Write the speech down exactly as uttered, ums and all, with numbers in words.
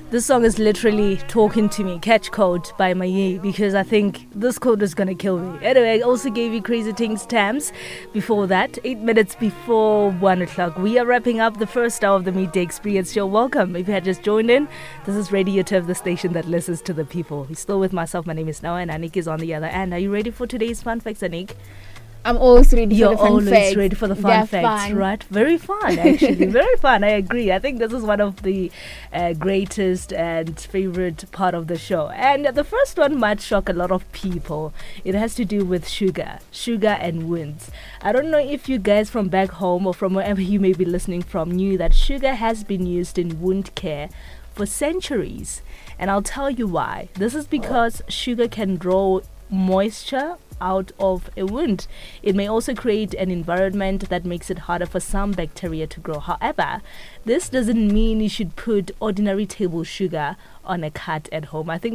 This song is literally talking to me. Catch Code by Maye, because I think this code is going to kill me. Anyway, I also gave you Crazy Things Tams before that. Eight minutes before one o'clock. We are wrapping up the first hour of the Midday Experience Show. Welcome. If you had just joined in, this is Radio Turf, the station that listens to the people. You're still with myself. My name is Noah and Anik is on the other end. Are you ready for today's fun facts, Anik? I'm always ready You're for the fun always facts. ready for the fun They're facts, fun. right? Very fun, actually. Very fun. I agree. I think this is one of the uh, greatest and favorite part of the show. And the first one might shock a lot of people. It has to do with sugar, sugar and wounds. I don't know if you guys from back home or from wherever you may be listening from knew that sugar has been used in wound care for centuries. And I'll tell you why. This is because sugar can draw moisture out of a wound. It may also create an environment that makes it harder for some bacteria to grow. However, this doesn't mean you should put ordinary table sugar on a cut at home. I think